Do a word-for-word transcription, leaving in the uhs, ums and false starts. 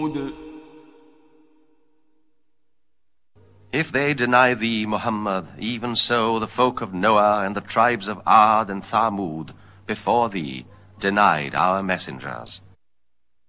If they deny thee, Muhammad, even so the folk of Noah and the tribes of Ad and Thamud before thee denied our messengers.